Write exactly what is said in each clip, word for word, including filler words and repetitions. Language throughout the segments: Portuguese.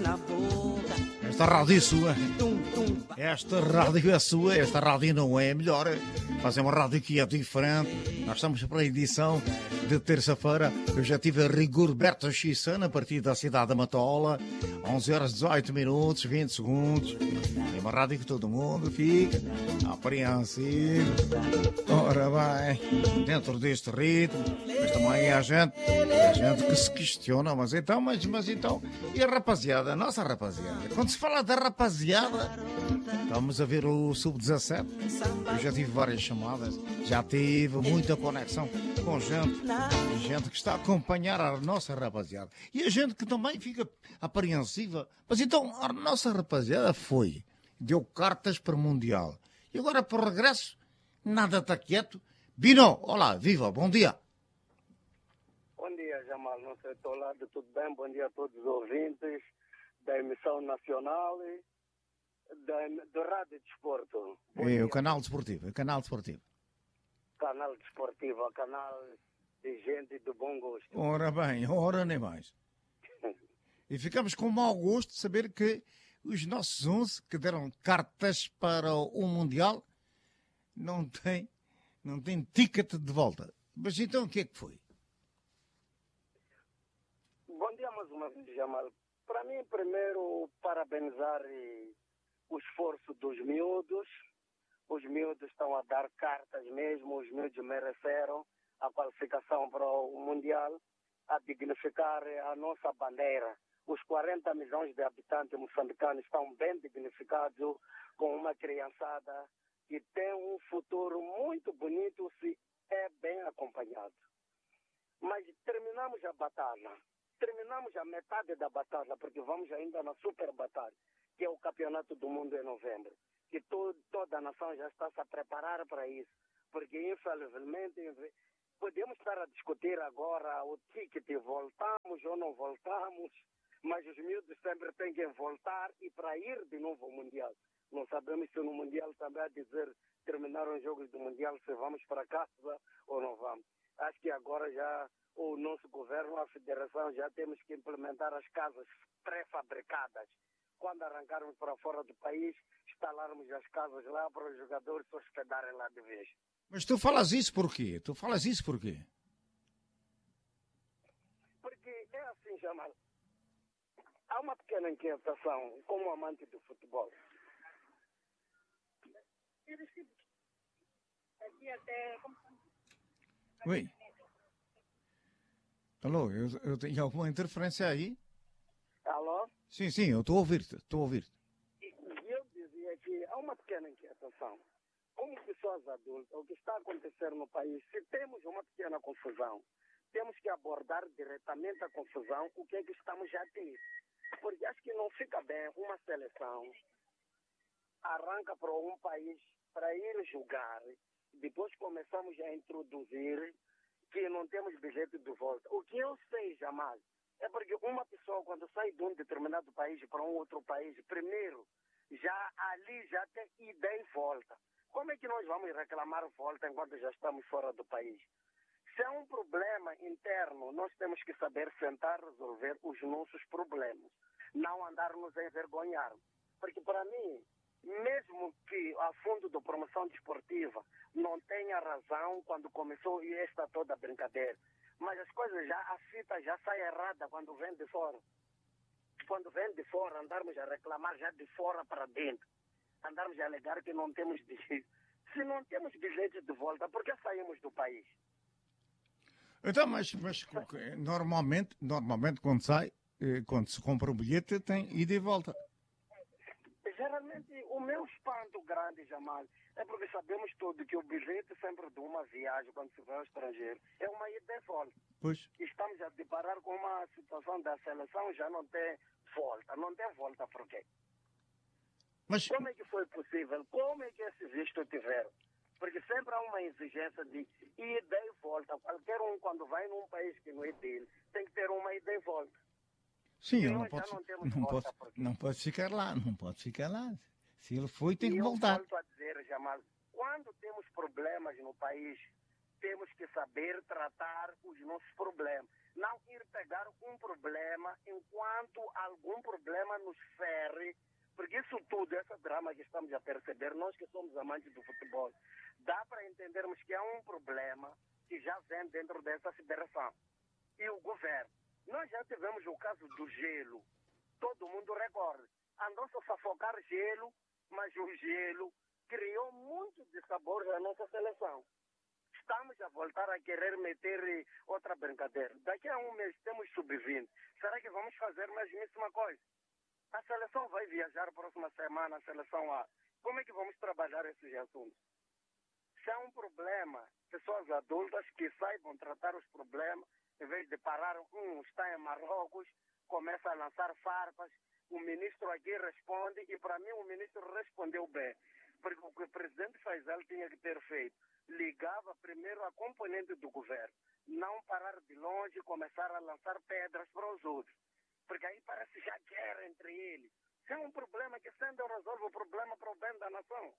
na boca. Esta rádio é sua. Esta rádio é sua. Esta rádio não é melhor. Mas é uma rádio que é diferente. Nós estamos para a edição de terça-feira. Eu já tive a Rigorberto Xissana a partir da cidade da Matola. onze horas e dezoito minutos, vinte segundos. É uma rádio que todo mundo fica apreensivo. Ora bem, dentro deste ritmo. Mas também há gente, há gente que se questiona. Mas então, mas, mas então, e a rapaziada, a nossa rapaziada? Quando se fala da rapaziada, estamos a ver o sub dezassete. Eu já tive várias chamadas, já tive muita conexão com gente, gente que está a acompanhar a nossa rapaziada. E a gente que também fica apreensiva. Mas então, a nossa rapaziada foi, deu cartas para o Mundial. E agora, por regresso, nada está quieto. Bino, olá, viva, bom dia. Bom dia, Jamal, não sei, estou lá de tudo bem. Bom dia a todos os ouvintes da emissão nacional da, do Rádio Desporto. É o canal desportivo, é o canal desportivo. Canal desportivo, canal de gente de bom gosto. Ora bem, ora nem mais. E ficamos com mau gosto de saber que os nossos onze que deram cartas para o Mundial não têm, não têm ticket de volta. Mas então o que é que foi? Bom dia mais uma vez, Jamal. Para mim, primeiro, parabenizar o esforço dos miúdos. Os miúdos estão a dar cartas mesmo, os miúdos mereceram a qualificação para o Mundial, a dignificar a nossa bandeira. Os quarenta milhões de habitantes moçambicanos estão bem dignificados com uma criançada que tem um futuro muito bonito se é bem acompanhado. Mas terminamos a batalha. Terminamos a metade da batalha, porque vamos ainda na super batalha, que é o Campeonato do Mundo em novembro. Que to, toda a nação já está a se preparar para isso. Porque, infelizmente, podemos estar a discutir agora o ticket, voltamos ou não voltamos, mas os miúdos sempre têm que voltar e para ir de novo ao Mundial. Não sabemos se no Mundial também a dizer, terminaram os jogos do Mundial, se vamos para casa ou não vamos. Acho que agora já o nosso governo, a federação, já temos que implementar as casas pré-fabricadas. Quando arrancarmos para fora do país, instalarmos as casas lá para os jogadores se hospedarem lá de vez. Mas tu falas isso por quê? Tu falas isso por quê? Porque é assim, Jamal. Há uma pequena inquietação como amante do futebol. Oi. Alô, eu, eu tenho alguma interferência aí? Alô? Sim, sim, eu estou a ouvir-te, estou a ouvir-te. Eu dizia que há uma pequena inquietação. Como pessoas adultas, o que está a acontecer no país, se temos uma pequena confusão, temos que abordar diretamente a confusão, o que é que estamos a ter. Porque acho que não fica bem uma seleção arranca para um país para ir jogar, depois começamos a introduzir que não temos bilhete de volta. O que eu sei, jamais, é porque uma pessoa, quando sai de um determinado país para um outro país, primeiro, já ali já tem ida e volta. Como é que nós vamos reclamar volta enquanto já estamos fora do país? Se é um problema interno, nós temos que saber sentar e resolver os nossos problemas. Não andar nos envergonhar. Porque para mim, mesmo que a fundo da promoção desportiva não tenha razão quando começou esta toda brincadeira, mas as coisas já, a fita já sai errada quando vem de fora. Quando vem de fora, andarmos a reclamar já de fora para dentro. Andarmos a alegar que não temos bilhete. Se não temos bilhete de volta, por que saímos do país? Então, mas, mas normalmente, normalmente quando sai, quando se compra um bilhete, tem ida e volta. Geralmente, o meu espanto grande, Jamal, é porque sabemos tudo que o bilhete sempre de uma viagem, quando se vai ao estrangeiro, é uma ida e volta. Pois. Estamos a deparar com uma situação da seleção, já não tem volta. Não tem volta por quê? Mas... Como é que foi possível? Como é que esse visto tiveram? Porque sempre há uma exigência de ida e volta. Qualquer um, quando vai num país que não é dele, tem que ter uma ida e volta. Sim, ele não pode, não, não, pode, não pode ficar lá, não pode ficar lá. Se ele foi, tem e que voltar. Eu volto a dizer, Jamal, quando temos problemas no país, temos que saber tratar os nossos problemas. Não ir pegar um problema enquanto algum problema nos fere, porque isso tudo, essa drama que estamos a perceber, nós que somos amantes do futebol, dá para entendermos que há um problema que já vem dentro dessa federação. E o governo. Nós já tivemos o caso do gelo. Todo mundo recorda. Andou-se a sufocar gelo, mas o gelo criou muito de sabor na nossa seleção. Estamos a voltar a querer meter outra brincadeira. Daqui a um mês temos sub vinte. Será que vamos fazer a mesmíssima coisa? A seleção vai viajar próxima semana, a seleção A. Como é que vamos trabalhar esses assuntos? Se há um problema, pessoas adultas que saibam tratar os problemas, em vez de parar, um está em Marrocos, começa a lançar farpas, o ministro aqui responde, e para mim o ministro respondeu bem. Porque o que o presidente Faisal tinha que ter feito, ligava primeiro a componente do governo, não parar de longe e começar a lançar pedras para os outros. Porque aí parece já guerra entre eles. Se é um problema que sendo resolve o problema para o bem da nação.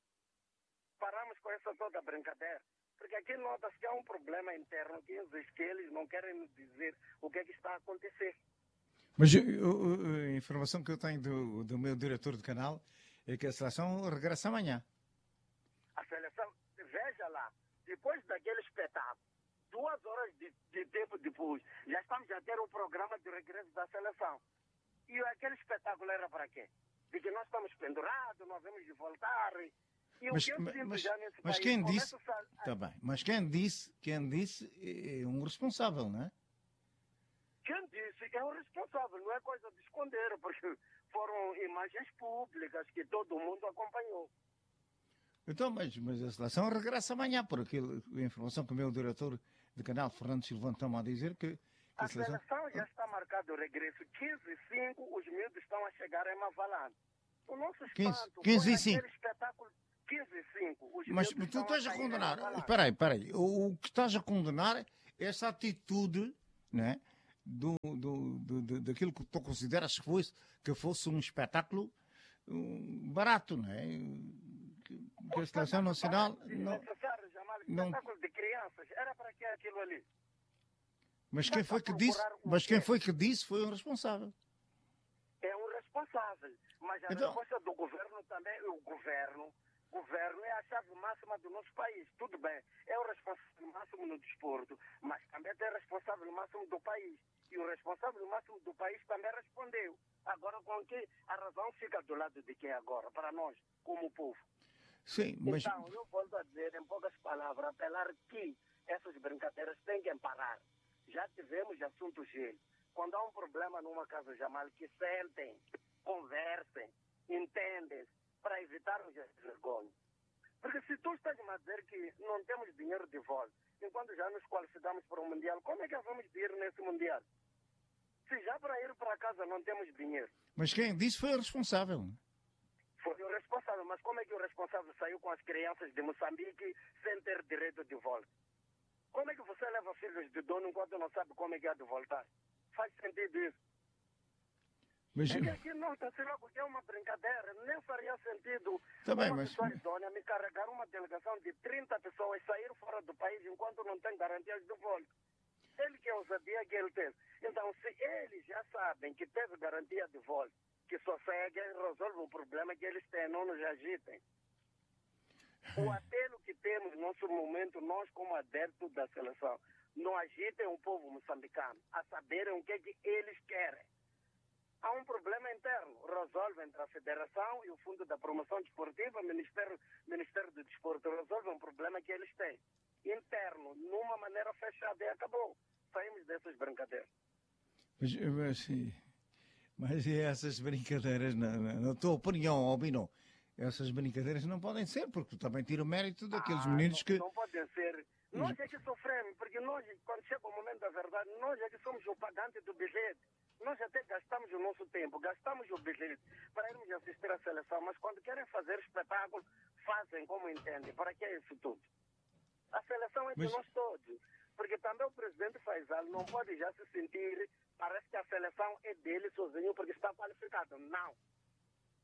Paramos com essa toda brincadeira. Porque aqui nota-se que há um problema interno que existe, que eles não querem nos dizer o que é que está a acontecer. Mas a informação que eu tenho do, do meu diretor do canal é que a seleção regressa amanhã. A seleção, veja lá, depois daquele espetáculo, duas horas de, de tempo depois, já estamos a ter um programa de regresso da seleção. E aquele espetáculo era para quê? De que nós estamos pendurados, nós vamos de voltar. E mas, o que eu sinto mas, já nesse mas país, quem disse, a... tá bem, mas quem disse, quem disse é um responsável, não é? Quem disse que é o responsável, não é coisa de esconder, porque foram imagens públicas que todo mundo acompanhou. Então, mas, mas a seleção regressa amanhã, por aquilo, a informação que o meu diretor do canal, Fernando Silvano, está a dizer que, que a, a seleção... seleção já está marcado o regresso. quinze e cinco, os miúdos estão a chegar em Mavalane. O nosso espanto quinze foi e cinco. aquele espetáculo quinze e cinco. Os Mas miúdos tu estás a a condenar, sair em espera aí, espera aí, o, o que estás a condenar é essa atitude, né? Do, do, do, do, daquilo que tu consideras que fosse, que fosse um espetáculo um, barato, não é? Que, que a Seleção Nacional não, não... espetáculo de crianças, era para que aquilo ali? Mas quem foi que disse, mas quem foi que disse foi um responsável. É um responsável, mas a então... resposta do governo também, o governo, o governo é a chave máxima do nosso país, tudo bem, é o responsável máximo no desporto, mas também é o responsável máximo do país. E o responsável máximo do país também respondeu. Agora, com que a razão fica do lado de quem agora? Para nós, como povo. Sim, mas... Então, eu volto a dizer, em poucas palavras, apelar que essas brincadeiras têm que parar. Já tivemos assuntos gelo. Quando há um problema numa casa Jamal, que sentem, conversem, entendem, para evitarmos essa vergonha. Porque se tu estás a dizer que não temos dinheiro de volta, enquanto já nos qualificamos para o Mundial, como é que vamos ir nesse Mundial? Se já para ir para casa não temos dinheiro. Mas quem disse foi o responsável. Foi o responsável, mas como é que o responsável saiu com as crianças de Moçambique sem ter direito de volta? Como é que você leva filhos de dono enquanto não sabe como é que há de voltar? Faz sentido isso. Mas... É que aqui não está sendo porque é uma brincadeira, nem faria sentido Também, uma mas... pessoa idônea me carregar uma delegação de trinta pessoas e sair fora do país enquanto não tem garantias de volta. Ele que é ousadia que ele teve. Então, se eles já sabem que teve garantia de volta, que só segue e resolve o problema que eles têm, não nos agitem. O apelo que temos no nosso momento, nós como adeptos da seleção, não agitem o povo moçambicano a saberem o que é que eles querem. Há um problema interno, resolve entre a Federação e o Fundo da Promoção Desportiva, o Ministério, Ministério do Desporto, resolve um problema que eles têm. Interno, numa maneira fechada e acabou. Saímos dessas brincadeiras. Mas, mas, mas essas brincadeiras, na, na, na tua opinião, Albino, essas brincadeiras não podem ser, porque tu também tira o mérito daqueles ah, meninos não, que... Não podem ser. Nós é que sofremos, porque nós, quando chega o momento da verdade, nós é que somos o pagante do bilhete. Nós até gastamos o nosso tempo, gastamos o bilhete para irmos assistir à seleção, mas quando querem fazer espetáculo, fazem como entendem. Para que é isso tudo? A seleção é de mas... nós todos. Porque também o presidente Faisal não pode já se sentir, parece que a seleção é dele sozinho porque está qualificado. Não.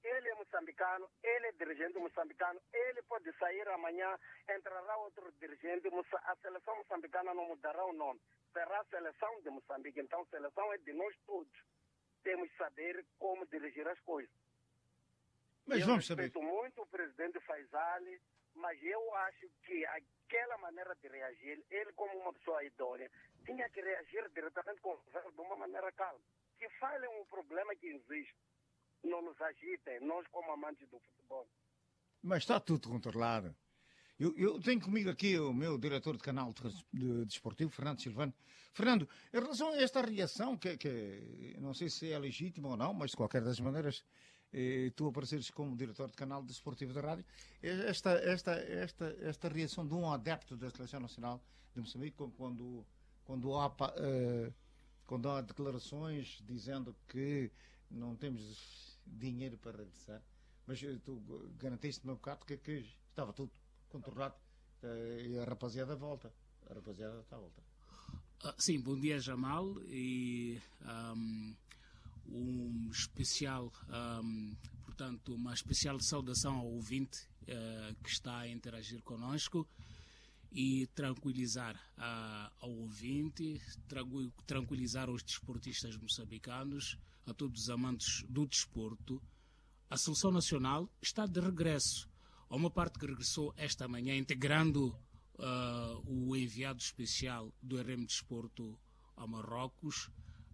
ele é moçambicano, ele é dirigente moçambicano, ele pode sair amanhã, entrará outro dirigente, a seleção moçambicana não mudará o nome, será a seleção de Moçambique, então a seleção é de nós todos. Temos que saber como dirigir as coisas. Mas eu vamos saber. respeito muito o presidente Faisal, mas eu acho que aquela maneira de reagir, ele como uma pessoa idônea, tinha que reagir diretamente com o governo de uma maneira calma. Que falem um problema que existe. Não nos agitem, nós como amantes do futebol. Mas está tudo controlado. Eu, eu tenho comigo aqui o meu diretor de canal de desportivo, de Fernando Silvano. Fernando, em relação a esta reação, que, que não sei se é legítima ou não, mas de qualquer das maneiras, eh, tu apareceres como diretor de canal desportivo da rádio, esta, esta, esta, esta reação de um adepto da Seleção Nacional de Moçambique, quando, quando, há, uh, quando há declarações dizendo que não temos dinheiro para regressar, mas tu garantiste-me um bocado que, que estava tudo controlado uh, e a rapaziada volta. A rapaziada está à volta. Uh, sim, bom dia, Jamal, e um, um especial, um, portanto, uma especial saudação ao ouvinte uh, que está a interagir conosco e tranquilizar uh, ao ouvinte, tranquilizar os desportistas moçambicanos, a todos os amantes do desporto. A Seleção Nacional está de regresso. Há uma parte que regressou esta manhã, integrando uh, o enviado especial do R M Desporto a Marrocos,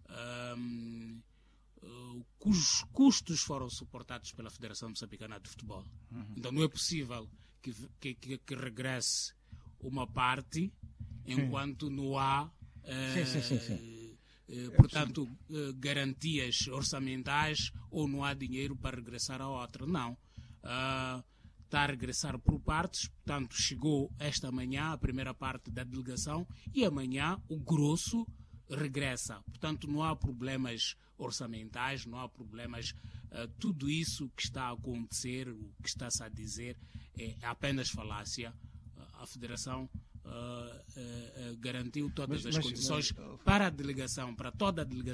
um, uh, cujos custos foram suportados pela Federação Moçambicana de Futebol. Uhum. Então não é possível que, que, que, que regresse uma parte enquanto sim. não há uh, sim, sim, sim, sim. Uh, portanto uh, garantias orçamentais ou não há dinheiro para regressar a outra. Não. Uh, está a regressar por partes, portanto chegou esta manhã a primeira parte da delegação e amanhã o grosso regressa. Portanto não há problemas orçamentais, não há problemas, uh, tudo isso que está a acontecer, o que está-se a dizer é apenas falácia. Uh, a Federação uh, uh, uh, garantiu todas mas, as mas, condições mas, uh, para a delegação, para toda a delegação